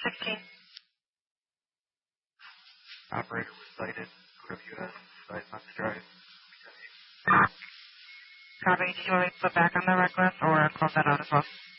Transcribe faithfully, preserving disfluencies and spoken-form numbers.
sixteen. Operator was cited. W S five months drive. Copy. Do you want me to put back on the request or close that out as well?